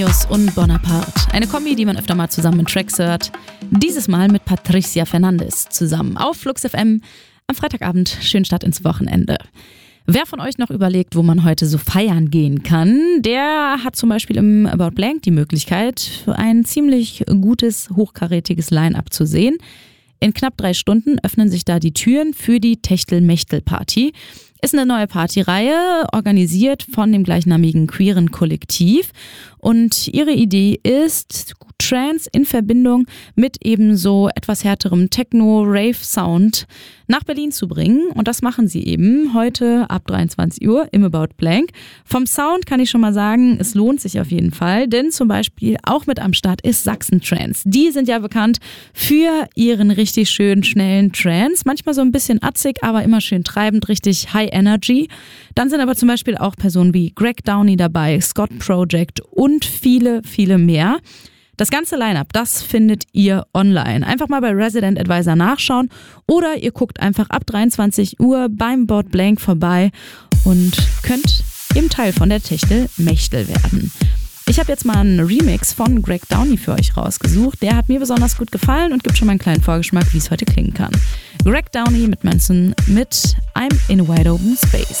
Und Bonaparte. Eine Kombi, die man öfter mal zusammen in Tracks hört. Dieses Mal mit Patricia Fernandes zusammen auf Flux FM am Freitagabend. Schönen Start ins Wochenende. Wer von euch noch überlegt, wo man heute so feiern gehen kann, der hat zum Beispiel im About Blank die Möglichkeit, für ein ziemlich gutes, hochkarätiges Line-Up zu sehen. In knapp 3 Stunden öffnen sich da die Türen für die Techtel-Mechtel-Party. Ist eine neue Partyreihe, organisiert von dem gleichnamigen queeren Kollektiv. Und ihre Idee ist, Trance in Verbindung mit eben so etwas härterem Techno-Rave-Sound nach Berlin zu bringen. Und das machen sie eben heute ab 23 Uhr im About Blank. Vom Sound kann ich schon mal sagen, es lohnt sich auf jeden Fall, denn zum Beispiel auch mit am Start ist Sachsen Trance. Die sind ja bekannt für ihren richtig schönen, schnellen Trance. Manchmal so ein bisschen atzig, aber immer schön treibend, richtig High Energy. Dann sind aber zum Beispiel auch Personen wie Greg Downey dabei, Scott Project und viele, viele mehr. Das ganze Line-Up, das findet ihr online. Einfach mal bei Resident Advisor nachschauen oder ihr guckt einfach ab 23 Uhr beim About Blank vorbei und könnt eben Teil von der Techtel-Mechtel werden. Ich habe jetzt mal einen Remix von Greg Downey für euch rausgesucht. Der hat mir besonders gut gefallen und gibt schon mal einen kleinen Vorgeschmack, wie es heute klingen kann. Greg Downey mit Manson mit I'm in a Wide Open Space.